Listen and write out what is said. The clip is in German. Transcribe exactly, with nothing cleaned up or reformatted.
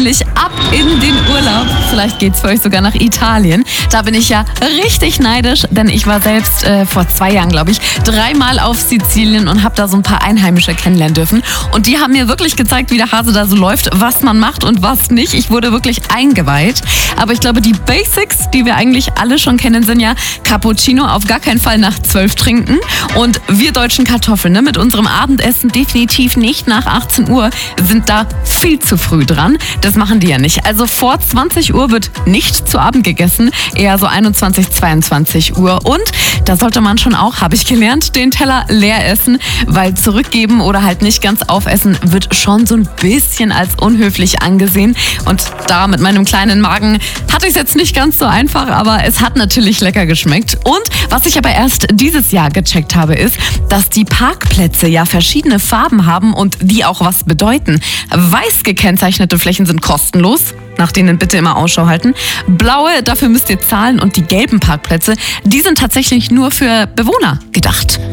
nämlich ab in den Urlaub. Vielleicht geht's für euch sogar nach Italien. Da bin ich ja richtig neidisch, denn ich war selbst äh, vor zwei Jahren, glaube ich, dreimal auf Sizilien und habe da so ein paar Einheimische kennenlernen dürfen. Und die haben mir wirklich gezeigt, wie der Hase da so läuft, was man macht und was nicht. Ich wurde wirklich eingeweiht. Aber ich glaube, die Basics, die wir eigentlich alle schon kennen, sind ja Cappuccino auf gar keinen Fall nach zwölf trinken. Und wir deutschen Kartoffeln, ne, mit unserem Abendessen definitiv nicht nach achtzehn Uhr, sind da viel zu früh dran. Das machen die ja nicht. Also vor zwanzig Uhr wird nicht zu Abend gegessen, eher so einundzwanzig, zweiundzwanzig Uhr. Und da sollte man schon auch, habe ich gelernt, den Teller leer essen, weil zurückgeben oder halt nicht ganz aufessen wird schon so ein bisschen als unhöflich angesehen. Und da mit meinem kleinen Magen hatte ich es jetzt nicht ganz so einfach, aber es hat natürlich lecker geschmeckt. Und was ich aber erst dieses Jahr gecheckt habe, ist, dass die Parkplätze ja verschiedene Farben haben und die auch was bedeuten. Weiß gekennzeichnete Flächen sind kostenlos, nach denen bitte immer Ausschau halten. Blaue, dafür müsst ihr zahlen, und die gelben Parkplätze, die sind tatsächlich nur für Bewohner gedacht.